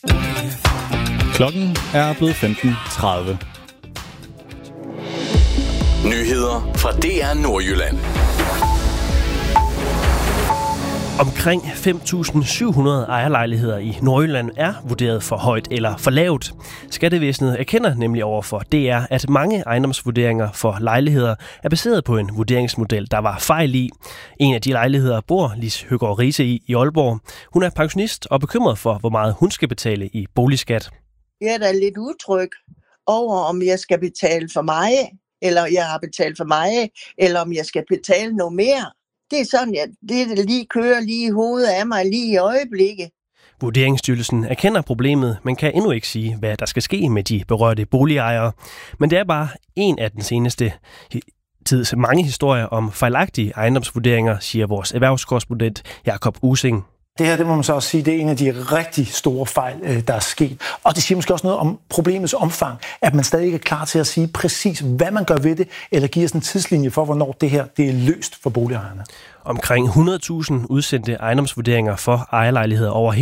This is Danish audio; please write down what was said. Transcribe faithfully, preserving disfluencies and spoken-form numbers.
Klokken er blevet femten tredive. Nyheder fra D R Nordjylland. Omkring fem tusind syv hundrede ejerlejligheder i Nordjylland er vurderet for højt eller for lavt. Skattevæsenet erkender nemlig over for D R, at mange ejendomsvurderinger for lejligheder er baseret på en vurderingsmodel, der var fejl i. En af de lejligheder bor Lis Høgaard Riise i i Aalborg. Hun er pensionist og bekymret for, hvor meget hun skal betale i boligskat. Jeg er da lidt utryg over, om jeg skal betale for mig, eller jeg har betalt for mig, eller om jeg skal betale noget mere. Det er sådan, at det der lige kører lige i hovedet af mig lige i øjeblikket. Vurderingsstyrelsen erkender problemet, men kan endnu ikke sige, hvad der skal ske med de berørte boligejere. Men det er bare en af den seneste tids mange historier om fejlagtige ejendomsvurderinger, siger vores erhvervskorrespondent Jakob Using. Det her, det må man så også sige, det er en af de rigtig store fejl, der er sket. Og det siger måske også noget om problemets omfang, at man stadig ikke er klar til at sige præcis, hvad man gør ved det, eller giver sådan en tidslinje for, hvornår det her det er løst for boligejerne. Omkring hundrede tusind udsendte ejendomsvurderinger for ejerlejligheder over